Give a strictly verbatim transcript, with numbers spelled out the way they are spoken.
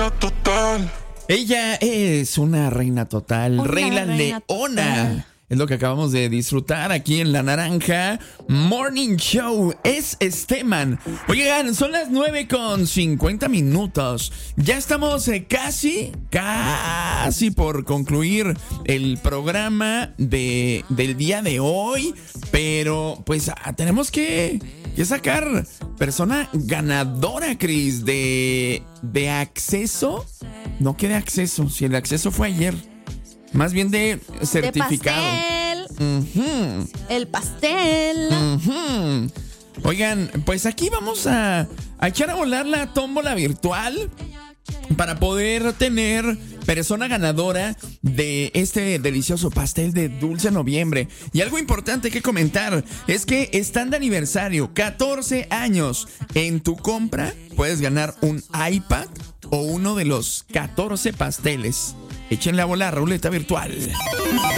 reina total. Ella es una reina total, Una reina, reina leona. total. Es lo que acabamos de disfrutar aquí en La Naranja Morning Show. Es Esteban. Oigan, son las nueve con cincuenta minutos. Ya estamos eh, casi, casi por concluir el programa de, del día de hoy. Pero pues ah, tenemos que, que sacar persona ganadora, Cris, de, de acceso. No que de acceso, si el acceso fue ayer. Más bien de certificado. De pastel. Uh-huh. El pastel. Uh-huh. Oigan, pues aquí vamos a, a echar a volar la tómbola virtual para poder tener persona ganadora de este delicioso pastel de dulce noviembre. Y algo importante que comentar es que están de aniversario, catorce años. En tu compra puedes ganar un iPad o uno de los catorce pasteles. Échenle a volar, ruleta virtual.